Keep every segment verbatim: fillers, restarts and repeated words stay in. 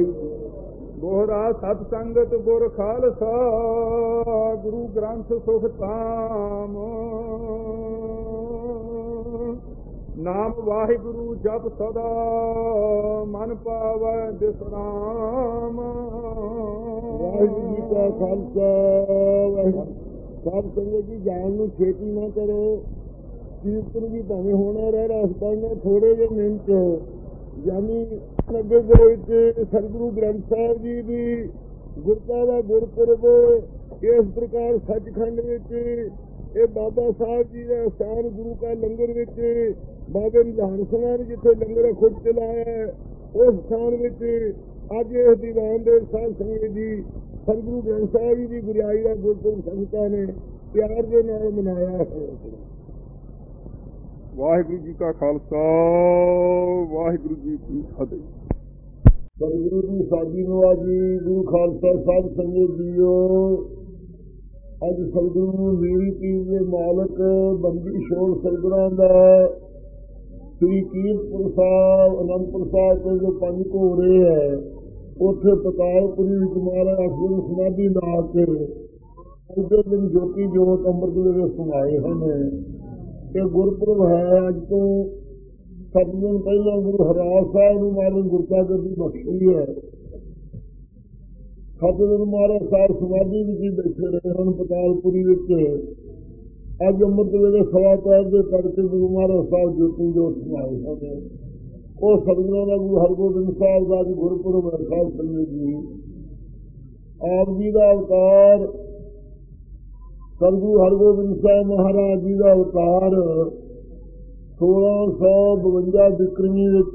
ਗੋਹਰਾ ਸਤ ਸੰਗਤ ਗੁਰ ਖਾਲਸਾ ਗੁਰੂ ਗ੍ਰੰਥ ਸੁਖ ਧਾਮ। ਨਾਮ ਵਾਹਿਗੁਰੂ ਜਪ ਸਦਾ ਮਨ ਪਾਵੈ ਬਿਸਰਾਮ। ਵਾਹਿਗੁਰੂ ਜੀ ਕਾ ਖਾਲਸਾ ਵਾਹਿਗੁਰੂ। ਸਾਧ ਸੰਗਤ ਜੀ, ਜਾਣ ਨੂੰ ਛੇਤੀ ਨਾ ਕਰੋ। ਕੀਰਤਨ ਵੀ ਭਾਵੇਂ ਹੋਣਾ ਰਹਿ ਰਸਤਾ ਨਾ ਥੋੜੇ ਜਿਹੇ ਮਿੰਟ ਯਾਨੀ ਅੱਗੇ ਦੇ ਵਿੱਚ ਸਤਿਗੁਰੂ ਗ੍ਰੰਥ ਸਾਹਿਬ ਜੀ ਦੀ ਗੁਰਤਾ ਦਾ ਗੁਰਪੁਰਬ ਇਸ ਪ੍ਰਕਾਰ ਸੱਚਖੰਡ ਵਿੱਚ ਇਹ ਬਾਬਾ ਸਾਹਿਬ ਜੀ ਦਾ ਸਥਾਨ ਗੁਰੂ ਕਾ ਲੰਗਰ ਵਿੱਚ ਬਾਬੇ ਨਿਧਾਨ ਸਿੰਘਾਂ ਨੇ ਜਿੱਥੇ ਲੰਗਰ ਖੁਦ ਚਲਾਇਆ ਉਸ ਸਥਾਨ ਵਿੱਚ ਅੱਜ ਇਸ ਦੀਵਾਨ ਦੇ ਸਾਧ ਸੰਗਤ ਜੀ ਸਤਿਗੁਰੂ ਗ੍ਰੰਥ ਸਾਹਿਬ ਜੀ ਦੀ ਗੁਰਿਆਈ ਦਾ ਗੁਰਪੁਰਬ ਸੰਗਤਾਂ ਨੇ ਪਿਆਰ ਦੇ ਨਾਲ ਮਨਾਇਆ ਹੈ। ਵਾਹਿਗੁਰੂ ਜੀ ਕਾ ਖਾਲਸਾ ਵਾਹਿਗੁਰੂ ਜੀ ਕੀ ਫਤਿਹ। ਸਤਿਗੁਰੂ ਦੀ ਸਾਜੀ ਨਵਾਜੀ ਗੁਰੂ ਖਾਲਸਾ ਸਾਹਿਬ ਸੰਗਤ ਜੀਓ, ਅੱਜ ਸਤਿਗੁਰੂ ਮੇਰੀ ਪੀਰ ਦੇ ਮਾਲਕ ਬੰਦੀ ਛੋੜ ਸਤਿਗੁਰਾਂ ਦਾ ਸ੍ਰੀ ਕੀਰਤਪੁਰ ਸਾਹਿਬ ਅਨੰਦਪੁਰ ਸਾਹਿਬ ਤੋਂ ਜੋ ਪੰਜ ਘੋੜੇ ਹੈ ਉੱਥੇ ਪਤਾਲਪੁਰੀ ਵਿੱਚ ਮਹਾਰਾਜ ਅਸਲ ਸਮਾਧੀ ਲਾ ਕੇ ਉਹਦੇ ਦਿਨ ਜੋਤੀ ਜੋਤ ਅੰਮ੍ਰਿਤ ਵੇਲੇ ਸਮਾਏ ਹਨ। ਇਹ ਗੁਰਪੁਰਬ ਹੈ। ਅੱਜ ਤੋਂ ਸੱਤ ਦਿਨ ਪਹਿਲਾਂ ਗੁਰੂ ਹਰਿਰਾਜ ਸਾਹਿਬ ਨੂੰ ਮਹਾਰਾਜ ਗੁਰਤਾ ਗੱਦੀ ਬਖਸ਼ੀ ਹੈ। ਸੱਤ ਦਿਨ ਮਹਾਰਾਜ ਸਾਹਿਬ ਸਮਾਧੀ ਵਿੱਚ ਹੀ ਬੈਠੇ ਰਹੇ ਹਨ ਪਤਾਲਪੁਰੀ ਵਿੱਚ। ਅੱਜ ਅੰਮ੍ਰਿਤ ਵੇਲੇ ਸਵਾ ਪੈਰ ਦੇ ਕਰਕੇ ਗੁਰੂ ਮਹਾਰਾਜ ਸਾਹਿਬ ਜੋਤੀ ਜੋਤ ਸਮਾਏ ਹਨ। ਉਹ ਸਤਿਗੁਰਾਂ ਦਾ ਗੁਰੂ ਹਰਗੋਬਿੰਦ ਸਾਹਿਬ ਦਾ ਅੱਜ ਗੁਰਪੁਰਬ ਹੈ। ਸਾਹਿਬ ਸੰਗਤ ਜੀ, ਆਪ ਜੀ ਦਾ ਅਵਤਾਰ ਸਤਿਗੁਰੂ ਹਰਗੋਬਿੰਦ ਸਾਹਿਬ ਮਹਾਰਾਜ ਜੀ ਦਾ ਅਵਤਾਰ ਸੋਲਾਂ ਸੌ ਬਵੰਜਾ ਬਿਕਰਮੀ ਵਿੱਚ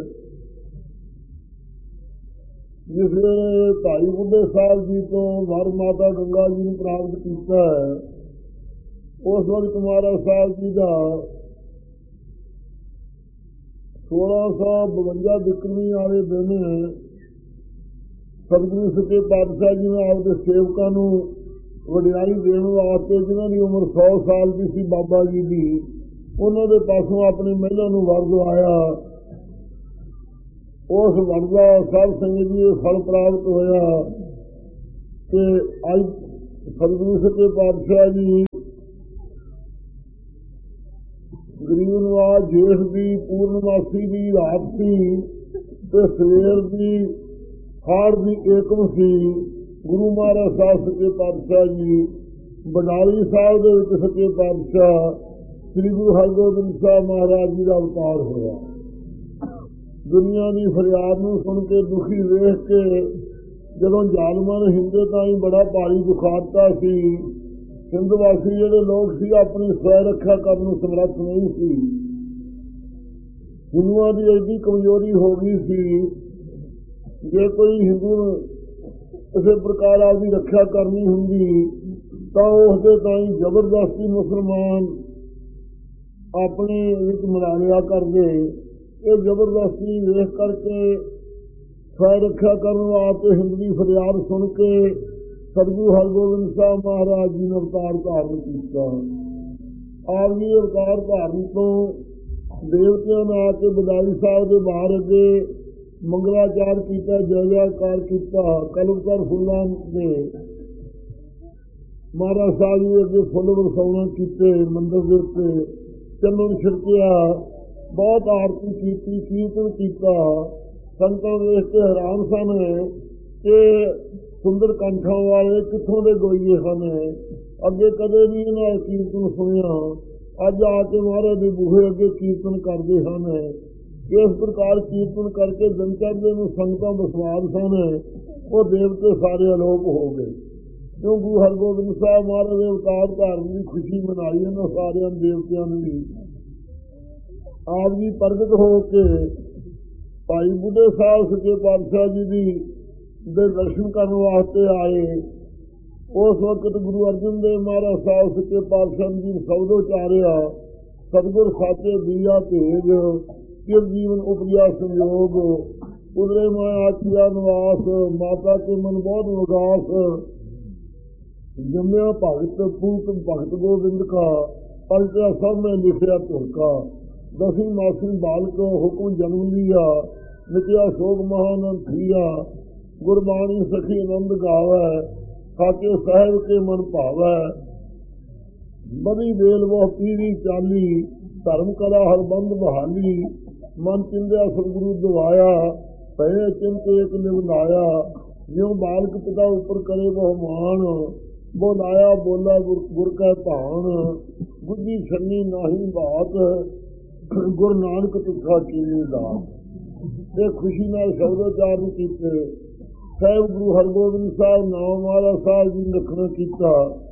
ਜਿਸ ਵੇਲੇ ਭਾਈ ਬੁੱਢੇ ਸਾਹਿਬ ਜੀ ਤੋਂ ਵਰ ਮਾਤਾ ਗੰਗਾ ਜੀ ਨੂੰ ਪ੍ਰਾਪਤ ਕੀਤਾ ਹੈ, ਉਸ ਵਕਤ ਮਹਾਰਾਜ ਸਾਹਿਬ ਜੀ ਦਾ ਸੋਲਾਂ ਸੌ ਬਵੰਜਾ ਬਿਕਰਮੀ ਵਾਲੇ ਦਿਨ ਸਤਿਗੁਰੂ ਸੱਚੇ ਪਾਤਸ਼ਾਹ ਜੀ ਨੇ ਆਪਦੇ ਸੇਵਕਾਂ ਨੂੰ ਵਡਿਆਈ ਦੇਣ ਵਾਸਤੇ, ਜਿਨ੍ਹਾਂ ਦੀ ਉਮਰ ਸੌ ਸਾਲ ਦੀ ਸੀ ਬਾਬਾ ਜੀ ਦੀ, ਉਹਨਾਂ ਦੇ ਪਾਸੋਂ ਆਪਣੀ ਮਹਿਲਾ ਨੂੰ ਵਰ ਦਵਾਇਆ। ਉਸ ਵਰ ਦਾ ਸਾਧ ਸੰਗਤ ਜੀ ਫਲ ਪ੍ਰਾਪਤ ਹੋਇਆ ਕਿ ਅੱਜ ਸਤਿਗੁਰੂ ਸੱਚੇ ਪਾਤਸ਼ਾਹ ਜੀ ਗਰੀਬ ਨਿਵਾਜ ਜੇਠ ਦੀ ਪੂਰਨਮਾਸੀ ਦੀ ਰਾਤ ਸੀ ਤੇ ਸਵੇਰ ਦੀ ਹਾੜ ਦੀ ਏਕਮ ਸੀ। ਗੁਰੂ ਮਹਾਰਾਜ ਸਾਹਿਬ ਸੱਚੇ ਪਾਤਸ਼ਾਹ ਜੀ ਬਡਾਲੀ ਸਾਹਿਬ ਦੇ ਵਿੱਚ ਸੱਚੇ ਪਾਤਸ਼ਾਹ ਸ੍ਰੀ ਗੁਰੂ ਹਰਗੋਬਿੰਦ ਸਾਹਿਬ ਮਹਾਰਾਜ ਜੀ ਦਾ ਅਵਤਾਰ ਹੋਇਆ। ਦੁਨੀਆ ਦੀ ਫਰਿਆਦ ਨੂੰ ਸੁਣ ਕੇ ਦੁਖੀ ਵੇਖ ਕੇ ਜਦੋਂ ਜ਼ਾਲਮਾਂ ਨੇ ਹਿੰਦੇ ਤਾਂ ਹੀ ਬੜਾ ਭਾਰੀ ਦੁਖਾਤਾ ਸੀ। ਹਿੰਦ ਵਾਸੀ ਜਿਹੜੇ ਲੋਕ ਸੀ ਆਪਣੀ ਸਵੈ ਰੱਖਿਆ ਕਰਨ ਨੂੰ ਸਮਰੱਥ ਨਹੀਂ ਸੀ। ਹਿੰਦੂਆਂ ਦੀ ਐਡੀ ਕਮਜ਼ੋਰੀ ਹੋ ਗਈ ਸੀ, ਜੇ ਕੋਈ ਹਿੰਦੂ ਕਿਸੇ ਪ੍ਰਕਾਰ ਆਪਦੀ ਰੱਖਿਆ ਕਰਨੀ ਹੁੰਦੀ ਤਾਂ ਉਸਦੇ ਤਾਈਂ ਜ਼ਬਰਦਸਤੀ ਮੁਸਲਮਾਨ ਆਪਣੇ ਵਿੱਚ ਮਿਲਾ ਲਿਆ ਕਰਦੇ। ਇਹ ਜ਼ਬਰਦਸਤੀ ਵੇਖ ਕਰਕੇ ਸਵੈ ਰੱਖਿਆ ਕਰਨ ਵਾਸਤੇ ਹਿੰਦ ਦੀ ਫਰਿਆਦ ਸੁਣ ਕੇ ਸਤਿਗੁਰੂ ਹਰਗੋਬਿੰਦ ਸਾਹਿਬ ਮਹਾਰਾਜ ਜੀ ਨੇ ਅਵਤਾਰ ਧਾਰਨ ਕੀਤਾ। ਆਪ ਜੀ ਅਵਤਾਰ ਧਾਰਨ ਤੋਂ ਦੇਵਤਿਆਂ ਨੇ ਆ ਕੇ ਬਦਾਲੀ ਸਾਹਿਬ ਦੇ ਬਾਹਰ ਅੱਗੇ ਮੰਗਲਾਚਾਰ ਕੀਤਾ, ਜੈ ਜੈਕਾਰ ਕੀਤਾ। ਕਲਮਕਾਰ ਫੁੱਲਾਂ ਨੇ ਮਹਾਰਾਜ ਸਾਹਿਬ ਜੀ ਅੱਗੇ ਫੁੱਲ ਵਰਸਾਉਣਾ ਕੀਤੇ, ਮੰਦਰ ਦੇ ਉੱਤੇ ਚੰਨਣ ਛਿੜਕਿਆ, ਬਹੁਤ ਆਰਤੀ ਕੀਤੀ, ਕੀਰਤਨ ਕੀਤਾ। ਸੰਤਾਂ ਵੇਖ ਕੇ ਹੈਰਾਨ ਸਨ ਕਿ ਸੁੰਦਰ ਕੰਠਾਂ ਵਾਲੇ ਕਿੱਥੋਂ ਦੇ ਗੋਈਏ ਹਨ, ਅੱਗੇ ਕਦੇ ਵੀ ਇਹਨਾਂ ਕੀਰਤਨ ਸੁਣਿਆ, ਅੱਜ ਆ ਕੇ ਮਹਾਰਾਜ ਦੇ ਬੂਹੇ ਅੱਗੇ ਕੀਰਤਨ ਕਰਦੇ ਹਨ। ਇਸ ਪ੍ਰਕਾਰ ਕੀਰਤਨ ਕਰਕੇ ਦਿਨ ਚੜ੍ਹਦੇ ਨੂੰ ਸੰਗਤਾਂ ਵਿਸ਼ਵਾਸ ਸਨ, ਉਹ ਦੇਵਤੇ ਸਾਰੇ ਅਲੋਪ ਹੋ ਗਏ। ਕਿਉਂ ਗੁਰੂ ਹਰਗੋਬਿੰਦ ਸਾਹਿਬ ਮਹਾਰਾਜ ਦੇ ਅਵਤਾਰ ਧਾਰਨ ਦੀ ਖੁਸ਼ੀ ਮਨਾਈ ਇਹਨਾਂ ਸਾਰਿਆਂ ਦੇਵਤਿਆਂ ਨੇ ਵੀ। ਆਪ ਜੀ ਪ੍ਰਗਟ ਹੋ ਕੇ ਭਾਈ ਬੁੱਢੇ ਸਾਹਿਬ ਸੱਚੇ ਪਾਤਸ਼ਾਹ ਜੀ ਦੀ ਦੇ ਦਰਸ਼ਨ ਕਰਨ ਵਾਸਤੇ ਆਏ। ਉਸ ਵਕਤ ਗੁਰੂ ਅਰਜਨ ਦੇਵ ਮਹਾਰਾਜ ਸਾਹਿਬ ਸੱਚੇ ਪਾਤਸ਼ਾਹ ਜੀ ਸਬਦੋ ਚਾਰਿਆ, ਸਤਿਗੁਰ ਸਾਚੇ ਦੀਆ ਭੇਜ, ਚਿਰ ਜੀਵਨ ਉਪਜਿਆ ਸੰਯੋਗ, ਉਦਰੇ ਮੈਂ ਆਖਿਆ ਨਿਵਾਸ, ਮਾਤਾ ਕੇ ਮਨ ਬਹੁਤ ਵਿਗਾਸ, ਜੰਮਿਆ ਭਗਤ ਪੂਤ ਭਗਤ ਗੋਬਿੰਦ ਕਾ, ਪਲਟਿਆ ਸਭ ਮੈਂ ਲਿਖਿਆ ਧੁਰਕਾ, ਦਸवीं मासी बालक हुक्म जन्म लिया, ਮਿਟਿਆ ਸੋਗ ਮਹਾਨੰਦ ਥੀਆ। ਗੁਰਬਾਣੀ ਸਖੀ ਆਨੰਦ ਗਾਵੈ, ਖਾਕੇ ਸਾਹਿਬ ਕੇ ਮਨ ਭਾਵੈ। ਬੜੀ ਵੇਲ ਬਹੁ ਪੀਰੀ ਚਾਲੀ, ਧਰਮ ਕਲਾ ਹਰ ਬੰਦ ਬਹਾਲੀ। ਮਨ ਚਿੰਦਿਆ ਸਤਿਗੁਰੂ ਦਵਾਇਆ, ਪਏ ਚਿੰਤ ਏਕ ਨਿਵਨਾਇਆ। ਜਿਉ ਬਾਲਕ ਪਿਤਾ ਉੱਪਰ ਕਰੇ ਬਹੁ ਮਾਨ, ਬੋਲਾਇਆ ਬੋਲਾ ਗੁਰ ਗੁਰ ਕੈ ਭਾਣ। ਬੁੱਝੀ ਛੰਨੀ ਨਾਹੀ ਬਾਤ, ਗੁਰੂ ਨਾਨਕ ਤੁਖਾ ਕੀਨੀ ਦਾਤ। ਇਹ ਖੁਸ਼ੀ ਨਾਲ ਸ਼ਬਦੋਚਾਰਨ ਕੀਤੇ। ਸਾਹਿਬ ਗੁਰੂ ਹਰਗੋਬਿੰਦ ਸਾਹਿਬ ਨਾਮ ਵਾਲਾ ਸਾਹਿਬ ਜੀ ਰੱਖਣਾ ਕੀਤਾ।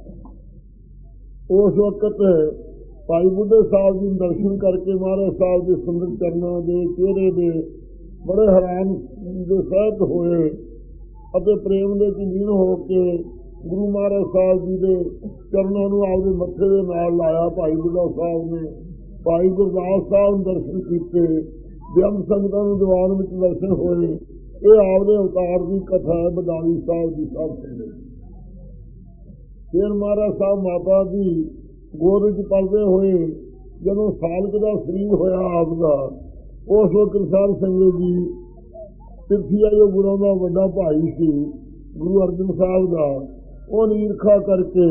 ਉਸ ਵਕਤ ਭਾਈ ਬੁੱਢੇ ਸਾਹਿਬ ਜੀ ਦਰਸ਼ਨ ਕਰਕੇ ਮਹਾਰਾਜ ਸਾਹਿਬ ਦੇ ਸੁੰਦਰ ਚਰਨਾਂ ਦੇ ਚਿਹਰੇ ਦੇ ਬੜੇ ਹੈਰਾਨ ਦੇ ਸਹਿਤ ਹੋਏ ਅਤੇ ਪ੍ਰੇਮ ਦੇ ਲੀਨ ਹੋ ਕੇ ਗੁਰੂ ਮਹਾਰਾਜ ਸਾਹਿਬ ਜੀ ਦੇ ਚਰਨਾਂ ਨੂੰ ਆਪਦੇ ਮੱਥੇ ਦੇ ਨਾਲ ਲਾਇਆ। ਭਾਈ ਬੁੱਢਾ ਸਾਹਿਬ ਨੇ ਭਾਈ ਗੁਰਦਾਸ ਸਾਹਿਬ ਨੂੰ ਦਰਸ਼ਨ ਕੀਤੇ। ਬੇਅੰਤ ਸੰਗਤਾਂ ਨੂੰ ਦੀਵਾਨ ਵਿੱਚ ਦਰਸ਼ਨ ਹੋਏ। ਇਹ ਆਪਦੇ ਅਵਤਾਰ ਦੀ ਕਥਾ ਹੈ ਬਦਾਲੀ ਸਾਹਿਬ ਦੀ ਸਭ ਸੁਣੇ। ਫਿਰ ਮਹਾਰਾਜ ਸਾਹਿਬ ਮਾਤਾ ਦੀ ਗੋਦ ਵਿੱਚ ਪਲਦੇ ਹੋਏ ਜਦੋਂ ਸਾਲਕ ਦਾ ਸਰੀਰ ਹੋਇਆ ਆਪਦਾ, ਉਸ ਵਕਤ ਸਾਧ ਸੰਗਤ ਜੀ ਤਿਰਥੀਆ ਜੋ ਗੁਰਾਂ ਦਾ ਵੱਡਾ ਭਾਈ ਸੀ ਗੁਰੂ ਅਰਜਨ ਸਾਹਿਬ ਦਾ, ਉਹ ਈਰਖਾ ਕਰਕੇ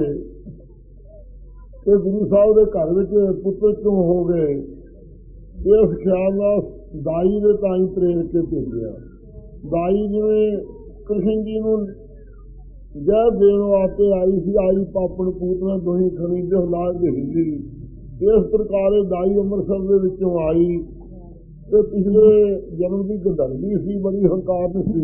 ਤੇ ਗੁਰੂ ਸਾਹਿਬ ਦੇ ਘਰ ਵਿੱਚ ਪੁੱਤਰ ਕਿਉਂ ਹੋ ਗਏ, ਇਸ ਖਿਆਲ ਨਾਲ ਦਾਈ ਦੇ ਤਾਈ ਪ੍ਰੇਰ ਕੇ ਭੇਜਿਆ। ਦਾਈ ਜਿਵੇਂ ਕ੍ਰਿਸ਼ਨ ਜੀ ਨੂੰ ਜੈ ਦੇਣ ਵਾਸਤੇ ਆਈ ਸੀ, ਆਈ ਪਾਪਣ ਪੂਤਨਾ ਦੋਹੀ ਖਣੀ ਦੇ ਹਲਾਜ ਦੇਹੀ। ਇਸ ਪ੍ਰਕਾਰ ਦਾਈ ਅੰਮ੍ਰਿਤਸਰ ਦੇ ਵਿੱਚੋਂ ਆਈ ਤੇ ਪਿਛਲੇ ਜਨਮ ਦੀ ਗੰਧਰਵੀ ਸੀ, ਬੜੀ ਹੰਕਾਰ ਸੀ।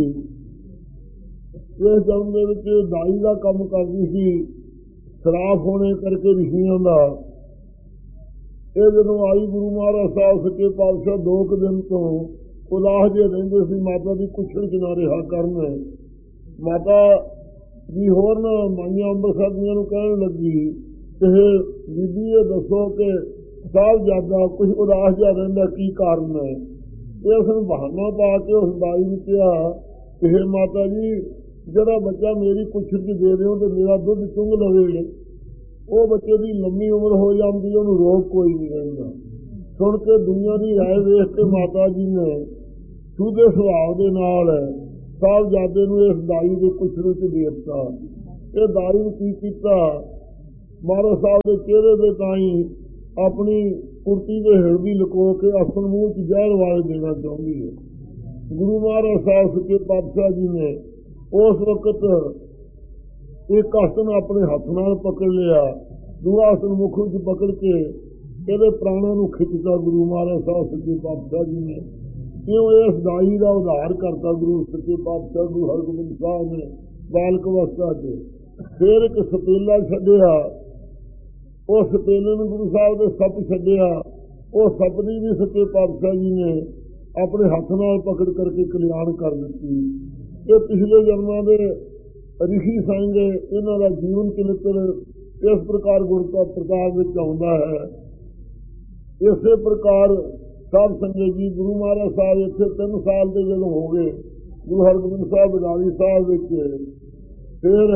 ਇਸ ਜਨਮ ਦੇ ਵਿੱਚ ਦਾਈ ਦਾ ਕੰਮ ਕਰਦੀ ਸੀ, ਸ਼ਰਾਫ ਹੋਣੇ ਕਰਕੇ ਰਿਸ਼ੀਆਂ ਦਾ। ਇਹ ਜਦੋਂ ਆਈ ਗੁਰੂ ਮਹਾਰਾਜ ਸਾਹਿਬ ਸੱਚੇ ਪਾਤਸ਼ਾਹ ਦੋ ਕੁ ਦਿਨ ਤੋਂ ਉਦਾਸ ਜਿਹੇ ਰਹਿੰਦੇ ਸੀ, ਮਾਤਾ ਦੀ ਕੁਛੜ ਚ ਨਾ ਰਿਹਾ ਕਰਨ। ਮਾਤਾ ਜੀ ਹੋਰ ਨਾ ਮਾਈਆਂ ਅੰਮ੍ਰਿਤਸਰ ਦੀਆਂ ਨੂੰ ਕਹਿਣ ਲੱਗੀ ਕਿ ਬੀਬੀ ਇਹ ਦੱਸੋ ਕਿ ਸਾਹਿਬਜ਼ਾਦਾ ਕੁਝ ਉਦਾਸ ਜਿਹਾ ਰਹਿੰਦਾ, ਕੀ ਕਾਰਨ ਹੈ? ਤੇ ਉਸ ਨੂੰ ਬਹਾਨਾ ਪਾ ਕੇ ਉਸ ਦਾਈ ਨੂੰ ਕਿਹਾ ਕਿ ਮਾਤਾ ਜੀ ਜਿਹੜਾ ਬੱਚਾ ਮੇਰੀ ਕੁਛੜ ਚ ਦੇ ਦਿਓ ਤੇ ਮੇਰਾ ਦੁੱਧ ਚੁੰਘ ਲਵੇ, ਉਹ ਬੱਚੇ ਦੀ ਲੰਮੀ ਉਮਰ ਹੋ ਜਾਂਦੀ, ਉਹਨੂੰ ਰੋਗ ਕੋਈ ਨਹੀਂ ਰਹਿੰਦਾ। ਸੁਣ ਕੇ ਦੁਨੀਆ ਦੀ ਰਾਏ ਵੇਖ ਕੇ ਮਾਤਾ ਜੀ ਨੇ ਸੁਧੇ ਸੁਭਾਅ ਦੇ ਨਾਲ ਸਾਹਿਬਜ਼ਾਦੇ ਨੂੰ ਇਸ ਦਾਈ ਦੇ ਕੁਛੜ ਚ ਦੇ ਦਿੱਤਾ। ਇਹ ਦਾਈ ਨੂੰ ਕੀ ਕੀਤਾ, ਮਹਾਰਾਜ ਸਾਹਿਬ ਦੇ ਚਿਹਰੇ ਦੇ ਤਾਈਂ ਆਪਣੀ ਕੁਰਤੀ ਦੇ ਹਿਰਦੀ ਲੁਕੋ ਕੇ ਅਸਲ ਮੂੰਹ ਚ ਜ਼ਹਿਰ ਵਾਲੇ ਦੇਣਾ ਚਾਹੁੰਦੀ ਹੈ। ਗੁਰੂ ਮਹਾਰਾਜ ਸਾਹਿਬ ਸੱਚੇ ਪਾਤਸ਼ਾਹ ਜੀ ਨੇ ਉਸ ਵਕਤ ਇੱਕ ਆਸਨ ਆਪਣੇ ਹੱਥ ਨਾਲ ਪਕੜ ਲਿਆ, ਦੂਆ ਆਸਨ ਮੁੱਖ ਵਿੱਚ ਪਕੜ ਕੇ ਇਹਦੇ ਪ੍ਰਾਣਾਂ ਨੂੰ ਖਿੱਚਦਾ ਗੁਰੂ ਮਹਾਰਾਜ ਸਾਹਿਬ ਸੱਚੇ ਪਾਤਸ਼ਾਹ ਜੀ ਨੇ। ਕਿਉਂ ਇਸ ਦਾਈ ਦਾ ਉਧਾਰ ਕਰਤਾ ਗੁਰੂ ਸੱਚੇ ਪਾਤਸ਼ਾਹ ਗੁਰੂ ਹਰਗੋਬਿੰਦ ਸਾਹਿਬ ਨੇ ਬਾਲਕ ਅਵਸਥਾ ਚ। ਫਿਰ ਇੱਕ ਸਪੇਲਾ ਛੱਡਿਆ, ਉਹ ਸਪੇਲੇ ਨੂੰ ਗੁਰੂ ਸਾਹਿਬ ਦੇ ਸੱਪ ਛੱਡਿਆ, ਉਹ ਸੱਪ ਦੀ ਵੀ ਸੱਚੇ ਪਾਤਸ਼ਾਹ ਜੀ ਨੇ ਆਪਣੇ ਹੱਥ ਨਾਲ ਪਕੜ ਕਰਕੇ ਕਲਿਆਣ ਕਰ ਦਿੱਤੀ। ਇਹ ਪਿਛਲੇ ਜਨਮਾਂ ਦੇ ਰਿਸ਼ੀ ਸੰਗ ਇਹਨਾਂ ਦਾ ਜੀਵਨ ਚਰਿੱਤਰ ਇਸ ਪ੍ਰਕਾਰ ਗੁਰਤਾ ਪ੍ਰਕਾਰ ਵਿੱਚ ਆਉਂਦਾ ਹੈ। ਇਸੇ ਪ੍ਰਕਾਰ ਸਾਧ ਸੰਗਤ ਜੀ ਗੁਰੂ ਮਹਾਰਾਜ ਸਾਹਿਬ ਇੱਥੇ ਤਿੰਨ ਸਾਲ ਦੇ ਜਦੋਂ ਹੋ ਗਏ ਗੁਰੂ ਹਰਗੋਬਿੰਦ ਸਾਹਿਬ ਬਦਾਲੀ ਸਾਹਿਬ ਵਿੱਚ, ਫਿਰ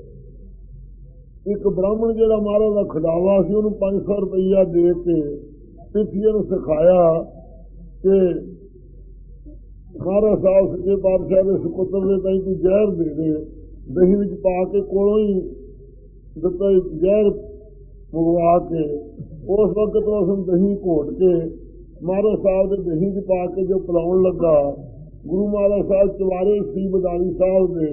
ਇੱਕ ਬ੍ਰਾਹਮਣ ਜਿਹੜਾ ਮਹਾਰਾਜ ਦਾ ਖਿਡਾਵਾ ਸੀ ਉਹਨੂੰ ਪੰਜ ਸੌ ਰੁਪਈਆ ਦੇ ਕੇ ਤਿਥੀਏ ਨੂੰ ਸਿਖਾਇਆ ਕਿ ਮਹਾਰਾਜ ਸਾਹਿਬ ਸੱਚੇ ਪਾਤਸ਼ਾਹ ਦੇ ਸੁਪੁੱਤਰ ਦੇ ਤਾਈਂ ਤੂੰ ਜ਼ਹਿਰ ਦੇ ਦੇ, ਦਹੀਂ ਵਿੱਚ ਪਾ ਕੇ ਕੋਲੋਂ ਹੀ ਦਿੱਤਾ ਜ਼ਹਿਰ ਮੰਗਵਾ ਕੇ। ਉਸ ਵਕਤ ਉਸਨੂੰ ਦਹੀਂ ਘੋਟ ਕੇ ਮਹਾਰਾਜ ਸਾਹਿਬ ਦੇ ਦਹੀਂ ਚ ਪਾ ਕੇ ਜੋ ਪਿਲਾਉਣ ਲੱਗਾ, ਗੁਰੂ ਮਹਾਰਾਜ ਸਾਹਿਬ ਚਵਾਰੇ ਸੀ ਬਦਾਲੀ ਸਾਹਿਬ ਦੇ,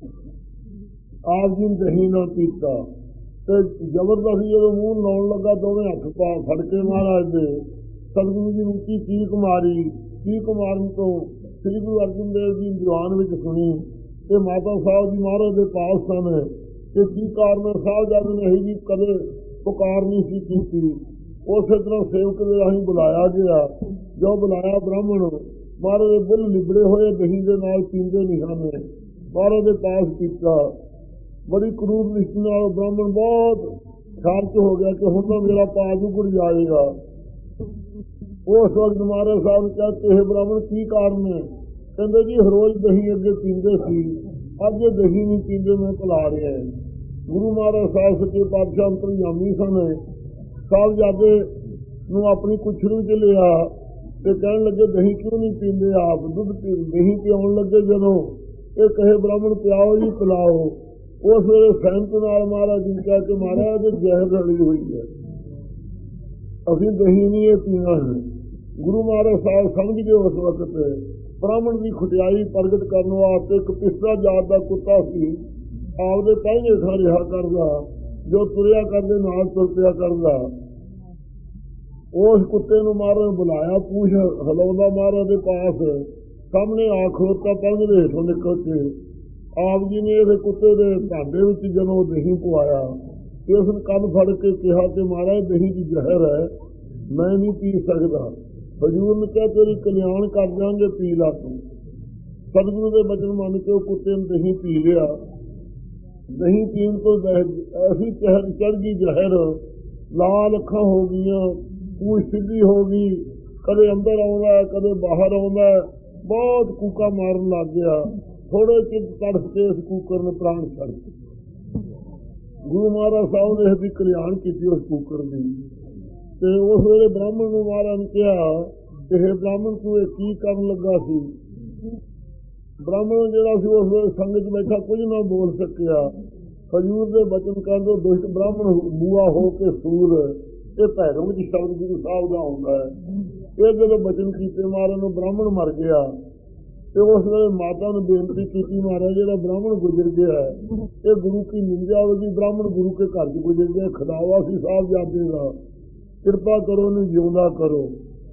ਆਪ ਜੀ ਨੇ ਦਹੀਂ ਨਾ ਪੀਤਾ ਤੇ ਜ਼ਬਰਦਸਤੀ ਜਦੋਂ ਮੂੰਹ ਲਾਉਣ ਲੱਗਾ ਦੋਵੇਂ ਹੱਥ ਪਾ ਫੜ ਕੇ ਮਹਾਰਾਜ ਦੇ ਸਤਿਗੁਰੂ ਜੀ ਨੂੰ ਉੱਚੀ ਚੀਕ ਮਾਰੀ। ਚੀਕ ਮਾਰਨ ਤੋਂ ਸ੍ਰੀ ਗੁਰੂ ਅਰਜਨ ਦੇਵ ਜੀ ਦੀਵਾਨ ਵਿੱਚ ਸੁਣੀ ਤੇ ਮਾਤਾ ਸਾਹਿਬ ਜੀ ਮਹਾਰਾਜ ਦੇ ਪਾਸ ਸਨ ਤੇ ਕੀ ਕਾਰਨ ਸਾਹਿਬਜ਼ਾਦੇ ਨੇ ਇਹੀ ਜੀ ਕਦੇ ਪੁਕਾਰ ਨਹੀਂ ਸੀ ਕੀਤੀ। ਉਸੇ ਤਰ੍ਹਾਂ ਸੇਵਕ ਦੇ ਰਾਹੀਂ ਬੁਲਾਇਆ ਗਿਆ। ਜੋ ਬੁਲਾਇਆ ਬ੍ਰਾਹਮਣ ਮਹਾਰਾਜ ਦੇ ਬੁੱਲ ਲਿਬੜੇ ਹੋਏ ਦਹੀਂ ਦੇ ਨਾਲ ਪੀਂਦੇ ਨਹੀਂ ਹਨ, ਮਹਾਰਾਜ ਦੇ ਪਾਸ ਕੀਤਾ। ਬੜੀ ਕਰੂਰ ਨਿਸ਼ਟ ਨਾਲ ਬ੍ਰਾਹਮਣ ਬਹੁਤ ਖਰਚ ਹੋ ਗਿਆ ਕਿ ਹੁਣ ਤਾਂ ਮੇਰਾ ਪਾਸ ਉਗੜ ਜਾਏਗਾ। ਉਸ ਵਕਤ ਮਹਾਰਾਜ ਸਾਹਿਬ ਨੇ ਕਿਹਾ ਕਿ ਇਹ ਬ੍ਰਾਹਮਣ ਕੀ ਕਾਰਨ ਹੈ? ਕਹਿੰਦੇ ਜੀ ਰੋਜ਼ ਦਹੀਂ ਅੱਗੇ ਪੀਂਦੇ ਸੀ, ਅੱਜ ਇਹ ਦਹੀਂ ਨਹੀਂ ਪੀਂਦੇ, ਮੈਂ ਭੁਲਾ ਰਿਹਾ। ਗੁਰੂ ਮਹਾਰਾਜ ਸਾਹਿਬ ਸੱਚੇ ਪਾਤਸ਼ਾਹ ਅੰਤਰਜਾਮੀ ਸਨ। ਸਾਹਿਬਜ਼ਾਦੇ ਨੂੰ ਆਪਣੀ ਕੁਛੜ ਵਿੱਚ ਲਿਆ ਤੇ ਕਹਿਣ ਲੱਗੇ ਦਹੀਂ ਕਿਉਂ ਨਹੀਂ ਪੀਂਦੇ ਆਪ, ਦੁੱਧ ਪੀ ਦਹੀਂ ਪਿਆਉਣ ਲੱਗੇ ਜਦੋਂ ਇਹ ਕਹੇ ਬ੍ਰਾਹਮਣ ਪਿਆਓ ਜੀ ਪਿਲਾਓ। ਉਸ ਵੇਲੇ ਸਹਿਮਤ ਨਾਲ ਮਹਾਰਾਜ ਜੀ ਕਹਿ ਕੇ ਮਾਰਿਆ ਇਹਦੇ ਜ਼ਹਿਰ ਰਲੀ ਹੋਈ ਹੈ, ਅਸੀਂ ਦਹੀਂ ਨਹੀਂ ਇਹ ਪੀਣਾ ਹੈ। ਗੁਰੂ ਮਹਾਰਾਜ ਸਾਹਿਬ ਸਮਝ ਗਏ ਉਸ ਵਕਤ ਬ੍ਰਾਹਮਣ ਦੀ ਖੁਟਿਆਈ ਪ੍ਰਗਟ ਕਰਨ ਵਾਸਤੇ ਇੱਕ ਪਿਸਰਾ ਜਾਤ ਦਾ ਕੁੱਤਾ ਸੀ, ਆਪਦੇ ਪਹਿਲੇ ਥਾਂ ਰਿਹਾ ਕਰਦਾ, ਜੋ ਤੁਰਿਆ ਕਰਦੇ ਨਾਲ ਤੁਰ ਪਿਆ ਕਰਦਾ। ਉਸ ਕੁੱਤੇ ਨੂੰ ਮਹਾਰਾਜ ਬੁਲਾਇਆ, ਪੂਛ ਹਿਲਾਉਂਦਾ ਮਹਾਰਾਜ ਦੇ ਪਾਸ, ਸਾਹਮਣੇ ਆ ਖਲੋਤਾ ਪਹਿਲੇ ਦੇ ਹੇਠੋਂ ਨਿਕਲ ਕੇ। ਆਪ ਜੀ ਨੇ ਇਹਦੇ ਕੁੱਤੇ ਦੇ ਭਾਂਡੇ ਵਿੱਚ ਜਦੋਂ ਦਹੀਂ ਪਵਾਇਆ ਤੇ ਉਸ ਨੂੰ ਕੰਨ ਫੜ ਕੇ ਕਿਹਾ ਕਿ ਮਹਾਰਾਜ ਦਹੀਂ ਦੀ ਜ਼ਹਿਰ ਹੈ, ਮੈਂ ਨਹੀਂ ਪੀ ਸਕਦਾ। ਹਜ਼ੂਰ ਨੇ ਕਿਹਾ ਤੇਰੀ ਕਲਿਆਣ ਕਰ ਦਿਆਂਗੇ, ਪੀ ਲਾ ਤੂੰ। ਸਤਿਗੁਰੂ ਦੇ ਬਚਨ ਮੰਨ ਕੇ ਉਹ ਕੁੱਤੇ ਨੇ ਦਹੀਂ ਪੀ ਲਿਆ। ਦਹੀਂ ਪੀਣ ਤੋਂ ਐਸੀ ਚਹਿਰ ਚੜ੍ਹ ਗਈ ਜ਼ਹਿਰ, ਲਾਲ ਅੱਖਾਂ ਹੋ ਗਈਆਂ, ਪੂਛ ਸਿੱਧੀ ਹੋ ਗਈ, ਕਦੇ ਅੰਦਰ ਆਉਂਦਾ ਕਦੇ ਬਾਹਰ ਆਉਂਦਾ, ਬਹੁਤ ਕੂਕਾ ਮਾਰਨ ਲੱਗ ਗਿਆ। ਥੋੜੇ ਚਿਰ ਤੜਫ ਕੇ ਇਸ ਕੂਕਰ ਨੇ ਪ੍ਰਾਣ ਛੱਡ ਦਿੱਤੇ। ਗੁਰੂ ਮਹਾਰਾਜ ਸਾਹਿਬ ਨੇ ਇਹਦੀ ਕਲਿਆਣ ਕੀਤੀ ਉਸ ਕੂਕਰ ਦੀ। ਤੇ ਉਸ ਵੇਲੇ ਬ੍ਰਾਹਮਣ ਨੂੰ ਮਹਾਰਾਜ ਨੇ ਕਿਹਾ ਕਿ ਇਹ ਬ੍ਰਾਹਮਣ ਤੂੰ ਇਹ ਕੀ ਕਰਨ ਲੱਗਾ ਸੀ। ਬ੍ਰਾਹਮਣ ਜਿਹੜਾ ਸੀ ਉਸ ਵੇਲੇ ਸੰਗਤ 'ਚ ਬੈਠਾ ਕੁਝ ਨਾ ਬੋਲ ਸਕਿਆ। ਹਜ਼ੂਰ ਦੇ ਬਚਨ ਕਰਦੇ ਦੁਸ਼ਟ ਬ੍ਰਾਹਮਣ ਮੂਆ ਹੋ ਕੇ ਸੂਰ, ਇਹ ਭੈਰੋਂ ਵਿੱਚ ਸ਼ਬਦ ਗੁਰੂ ਸਾਹਿਬ ਦਾ ਆਉਂਦਾ ਹੈ। ਇਹ ਜਦੋਂ ਬਚਨ ਕੀਤੇ ਮਹਾਰਾਜ ਨੂੰ ਬ੍ਰਾਹਮਣ ਮਰ ਗਿਆ ਤੇ ਉਸ ਵੇਲੇ ਮਾਤਾ ਨੂੰ ਬੇਨਤੀ ਕੀਤੀ ਮਹਾਰਾਜ ਜਿਹੜਾ ਬ੍ਰਾਹਮਣ ਗੁਜ਼ਰ ਗਿਆ ਇਹ ਗੁਰੂ ਕੀ ਨਿੰਦਿਆ ਹੋਵੇਗੀ, ਬ੍ਰਾਹਮਣ ਗੁਰੂ ਕੇ ਘਰ 'ਚ ਗੁਜ਼ਰ ਗਿਆ, ਖਦਾਵਾ ਸੀ ਸਾਹਿਬ ਜਾਦੇ ਦਾ, ਕਿਰਪਾ ਕਰੋ ਇਹਨੂੰ ਜਿਉਂਦਾ ਕਰੋ।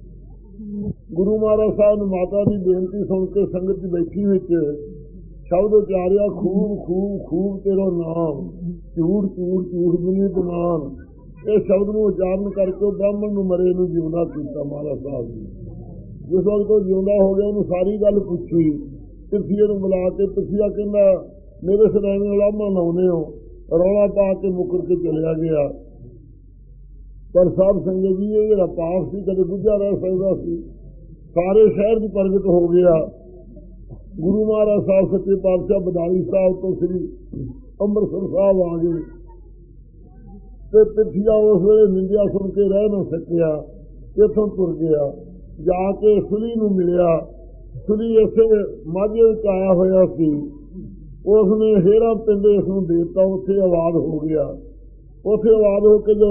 ਗੁਰੂ ਮਹਾਰਾਜ ਸਾਹਿਬ ਨੂੰ ਮਾਤਾ ਦੀ ਬੇਨਤੀ ਸੁਣ ਕੇ ਸੰਗਤ 'ਚ ਬੈਠੀ ਵਿੱਚ ਸ਼ਬਦ ਉਚਾਰਿਆ, ਖੂਬ ਖੂਬ ਖੂਬ ਤੇਰੋ ਨਾਮ, ਝੂਠ ਝੂਠ ਝੂਠ ਦੁਨੀ ਤਮਾਨ। ਇਹ ਸ਼ਬਦ ਨੂੰ ਉਚਾਰਨ ਕਰਕੇ ਉਹ ਬ੍ਰਾਹਮਣ ਨੂੰ ਮਰੇ ਨੂੰ ਜਿਉਂਦਾ ਕੀਤਾ ਮਹਾਰਾਜ ਸਾਹਿਬ ਨੇ। ਜਿਸ ਵਕਤ ਉਹ ਜਿਉਂਦਾ ਹੋ ਗਿਆ ਉਹਨੂੰ ਸਾਰੀ ਗੱਲ ਪੁੱਛੀ, ਤਿਰਥੀਏ ਨੂੰ ਬੁਲਾ ਕੇ। ਤਿਰਥੀਆ ਕਹਿੰਦਾ ਮੇਰੇ ਸदैव ਲਾਮਾ ਲਾਉਂਦੇ ਹੋ, ਰੌਲਾ ਪਾ ਕੇ ਮੁੱਕਰ ਕੇ ਚਲਿਆ ਗਿਆ। ਪਰ ਸਾਧ ਸੰਗਤ ਜੀ ਇਹ ਜਿਹੜਾ ਪਾਪ ਸੀ ਕਦੇ ਬੁੱਝਾ ਰਹਿ ਸਕਦਾ ਸੀ, ਸਾਰੇ ਸ਼ਹਿਰ 'ਚ ਪ੍ਰਗਟ ਹੋ ਗਿਆ। ਗੁਰੂ ਮਹਾਰਾਜ ਸਾਹਿਬ ਸੱਚੇ ਪਾਤਸ਼ਾਹ ਬਦਾਲੀ ਸਾਹਿਬ ਤੋਂ ਸ੍ਰੀ ਅੰਮ੍ਰਿਤਸਰ ਸਾਹਿਬ ਆ ਗਏ ਤੇ ਤਿਰਥੀਆ ਉਸ ਵੇਲੇ ਨਿੰਦਿਆ ਸੁਣ ਕੇ ਰਹਿ ਨਾ ਸਕਿਆ, ਇੱਥੋਂ ਤੁਰ ਗਿਆ, ਜਾ ਕੇ ਸੁਲੀ ਨੂੰ ਮਿਲਿਆ। ਸੁਲੀ ਇਸੇ ਮਾਝੇ ਵਿੱਚ ਆਇਆ ਹੋਇਆ ਸੀ, ਉਸਨੇ ਹੇਰਾ ਪਿੰਡ ਇਸ ਨੂੰ ਦੇ ਦਿੱਤਾ, ਉੱਥੇ ਆਬਾਦ ਹੋ ਗਿਆ। ਉੱਥੇ ਆਬਾਦ ਹੋ ਕੇ ਜੋ